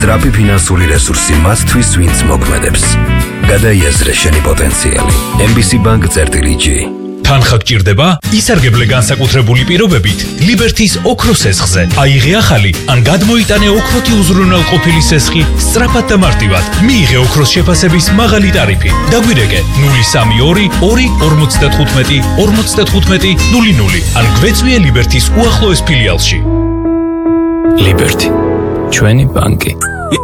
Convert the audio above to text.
სწრაფი ფინანსური რესურსი მათთვის, ვინც მოქმედებს. გადაიაზრე შენი პოტენციალი. MBC Bank-G. თანხა გჭირდება? ისარგებლე განსაკუთრებული პირობებით ლიბერთის ოქროს სესხზე. აიღე ახალი ან გადმოიტანე ოქროთი უზრუნველყოფილი სესხი სწრაფად და მარტივად. მიიღე ოქროს შეფასების მაღალი ტარიფი. დაგვირეკე 032 2 55 00 ან გვეწვიე ლიბერთის უახლოეს ფილიალში. ლიბერთი, ჩვენი ბანკი.